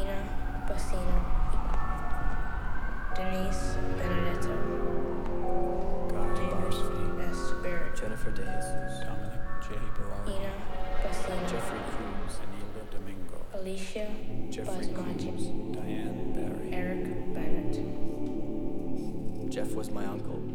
Ina Bassina, Denise Benedetto, Guy James Barsby, S. Barrett, Jennifer De Jesus, Dominic J. Berardi, Ina Bassina, Jeffrey Cruz, Anilda Domingo, Alicia Jeffrey Basmaji, Cruz, Diane Barry. Eric Bennett. Jeff was my uncle.